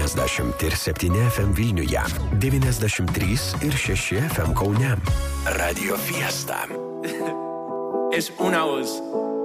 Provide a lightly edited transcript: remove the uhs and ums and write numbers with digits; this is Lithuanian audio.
90,7 FM Vilniuje, 93,6 FM Kaune. Radio Fiesta. Es una voz.